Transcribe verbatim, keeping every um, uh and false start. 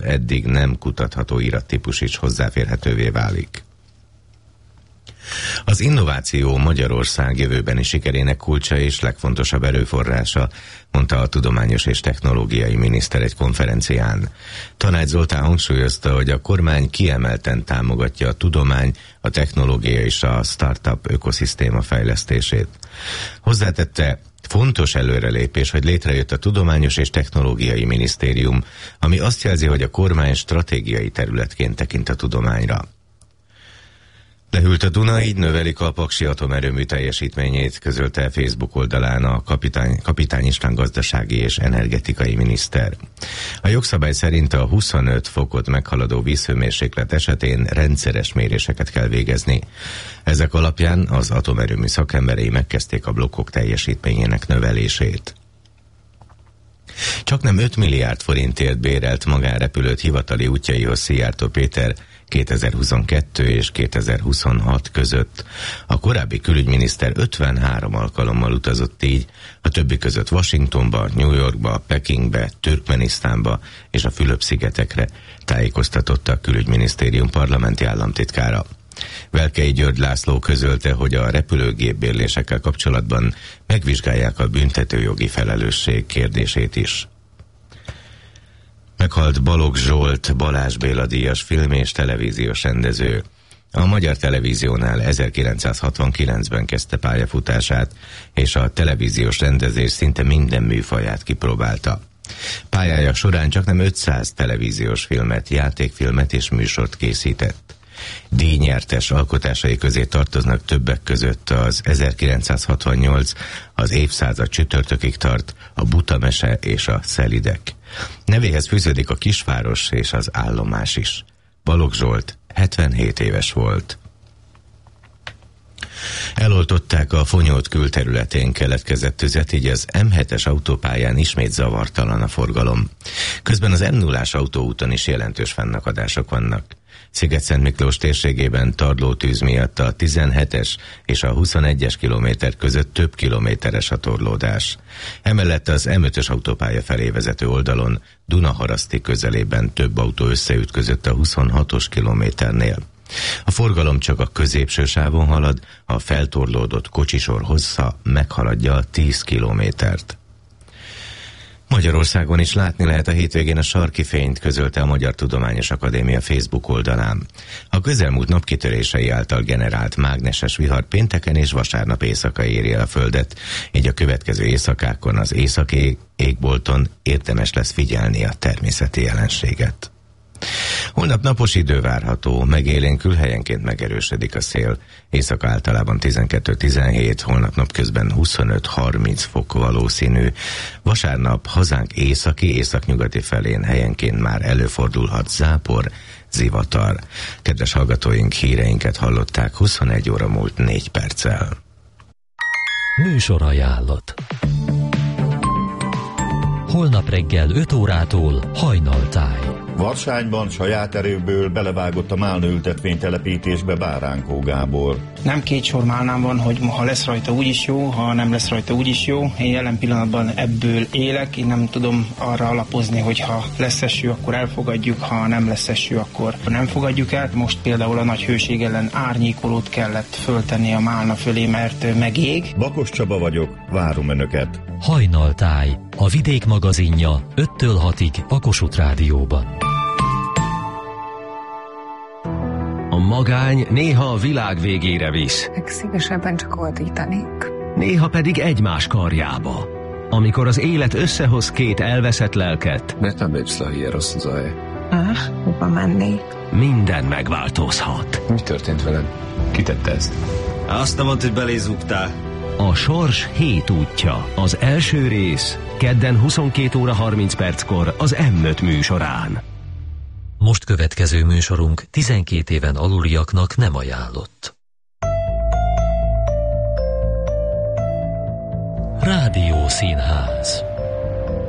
eddig nem kutatható irattípus is hozzáférhetővé válik. Az innováció Magyarország jövőbeni sikerének kulcsa és legfontosabb erőforrása, mondta a tudományos és technológiai miniszter egy konferencián. Tanács Zoltán hangsúlyozta, hogy a kormány kiemelten támogatja a tudomány, a technológia és a startup ökoszisztéma fejlesztését. Hozzátette, fontos előrelépés, hogy létrejött a Tudományos és Technológiai Minisztérium, ami azt jelzi, hogy a kormány stratégiai területként tekint a tudományra. Lehűlt a Duna, így növelik a Paksi atomerőmű teljesítményét, közölte Facebook oldalán a kapitány, kapitány István gazdasági és energetikai miniszter. A jogszabály szerint a huszonöt fokot meghaladó vízhőmérséklet esetén rendszeres méréseket kell végezni. Ezek alapján az atomerőmű szakemberei megkezdték a blokkok teljesítményének növelését. Csaknem öt milliárd forintért bérelt magánrepülőt hivatali útjaihoz Szijjártó Péter kétezer-huszonkettő és kétezer-huszonhat között. A korábbi külügyminiszter ötvenhárom alkalommal utazott így, a többi között Washingtonba, New Yorkba, Pekingbe, Türkmenisztánba és a Fülöp-szigetekre, tájékoztatotta a külügyminisztérium parlamenti államtitkára. Velkei György László közölte, hogy a repülőgépbérlésekkel kapcsolatban megvizsgálják a büntetőjogi felelősség kérdését is. Meghalt Balogh Zsolt, Balázs Béla díjas film- és televíziós rendező. A Magyar Televíziónál ezerkilencszázhatvankilencben kezdte pályafutását, és a televíziós rendezés szinte minden műfaját kipróbálta. Pályája során csaknem ötszáz televíziós filmet, játékfilmet és műsort készített. Díjnyertes alkotásai közé tartoznak többek között az ezerkilencszázhatvannyolc, az évszázad csütörtökig tart, a Butamese és a Szelidek. Nevéhez fűződik a Kisváros és az Állomás is. Balogh Zsolt hetvenhét éves volt. Eloltották a Fonyód külterületén keletkezett tüzet, így az em hetes autópályán ismét zavartalan a forgalom. Közben az em nullás autóúton is jelentős fennakadások vannak. Sziget-Szent Miklós térségében tarlótűz miatt a tizenhetes és a huszonegyes kilométer között több kilométeres a torlódás. Emellett az em ötös autópálya felé vezető oldalon Dunaharaszti közelében több autó összeütközött a huszonhatos kilométernél. A forgalom csak a középső sávon halad, a feltorlódott kocsisor hossza meghaladja a tíz kilométert. Magyarországon is látni lehet a hétvégén a sarki fényt, közölte a Magyar Tudományos Akadémia Facebook oldalán. A közelmúlt napkitörései által generált mágneses vihar pénteken és vasárnap éjszaka éri el a Földet, így a következő éjszakákon az északi égbolton érdemes lesz figyelni a természeti jelenséget. Holnap napos idő várható, megélénkül, helyenként megerősödik a szél. Éjszaka általában tizenkettő-tizenhét, holnap napközben huszonöt-harminc fok valószínű. Vasárnap hazánk északi, északnyugati felén helyenként már előfordulhat zápor, zivatar. Kedves hallgatóink, híreinket hallották, huszonegy óra múlt négy perccel. Műsorajánlat. Holnap reggel öt órától Hajnaltáj. Varsányban saját erőből belevágott a málnaültetvény telepítésbe Báránkó Gábor. Nem két sor málnám van, hogy ha lesz rajta úgyis jó, ha nem lesz rajta úgyis jó. Én jelen pillanatban ebből élek, én nem tudom arra alapozni, hogy ha lesz eső, akkor elfogadjuk, ha nem lesz eső, akkor nem fogadjuk el. Most például a nagy hőség ellen árnyékolót kellett föltenni a málna fölé, mert megég. Bakos Csaba vagyok, várom Önöket. Hajnaltáj, a Vidék magazinja öttől hatig a Kossuth Rádióban. A magány néha a világ végére visz. Szívesebben csak ordítanék. Néha pedig egymás karjába. Amikor az élet összehoz két elveszett lelket. Miért nem lépsz le, ilyen rossz az a hely? Ah, hova mennék? Minden megváltozhat. Mi történt veled? Ki tette ezt? Azt nem mondd, hogy belézugtál. A sors hét útja. Az első rész kedden huszonkét óra harminc perckor az em öt műsorán. Most következő műsorunk tizenkét éven aluliaknak nem ajánlott. Rádiószínház.